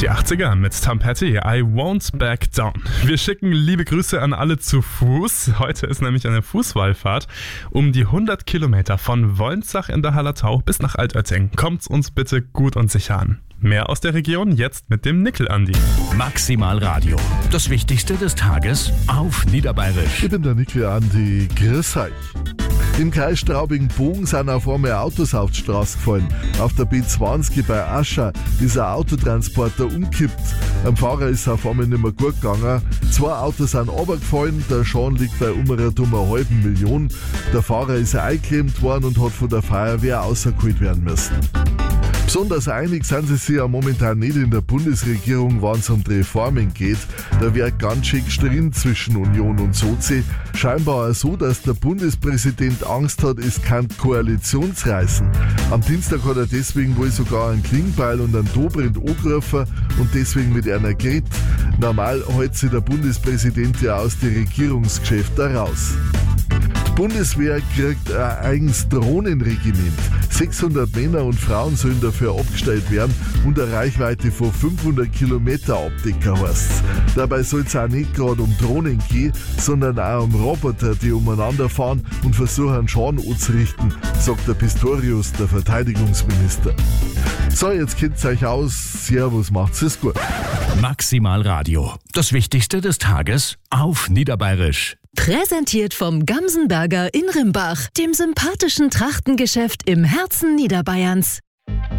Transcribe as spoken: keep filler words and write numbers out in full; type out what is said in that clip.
Die achtziger mit Tom Petty, I Won't Back Down. Wir schicken liebe Grüße an alle zu Fuß. Heute ist nämlich eine Fußwallfahrt um die hundert Kilometer von Wolnzach in der Hallertau bis nach Altötting. Kommt's uns bitte gut und sicher an. Mehr aus der Region jetzt mit dem Nickel-Andi. Maximal Radio. Das Wichtigste des Tages auf Niederbayerisch. Ich bin der Nickel-Andi. Grüß euch. Im Kreis Straubing-Bogen sind auf einmal Autos auf die Straße gefallen. Auf der B zwanzig bei Ascha ist ein Autotransporter umkippt. Am Fahrer ist auf einmal nicht mehr gut gegangen. Zwei Autos sind runtergefallen. Der Schaden liegt bei um einer halben Million. Der Fahrer ist eingeklemmt worden und hat von der Feuerwehr rausgeholt werden müssen. Besonders einig sind sie sich ja momentan nicht in der Bundesregierung, wenn es um die Reformen geht. Da wird ganz schön gestritten zwischen Union und Sozi. Scheinbar auch so, dass der Bundespräsident Angst hat, es kann Koalitionsreißen. Am Dienstag hat er deswegen wohl sogar einen Klingbeil und einen Dobrindt angerufen und deswegen mit einer geredet. Normal hält sich der Bundespräsident ja aus den Regierungsgeschäften raus. Die Bundeswehr kriegt ein eigenes Drohnenregiment. sechshundert Männer und Frauen sollen dafür abgestellt werden und eine Reichweite von fünfhundert Kilometer abdecken heißt's. Dabei soll es auch nicht gerade um Drohnen gehen, sondern auch um Roboter, die umeinander fahren und versuchen Schaden anzurichten, sagt der Pistorius, der Verteidigungsminister. So, jetzt kennt ihr euch aus. Servus, macht's es gut. Maximal Radio. Das Wichtigste des Tages auf Niederbayerisch. Präsentiert vom Gamsenberger in Rimbach, dem sympathischen Trachtengeschäft im Herzen Niederbayerns.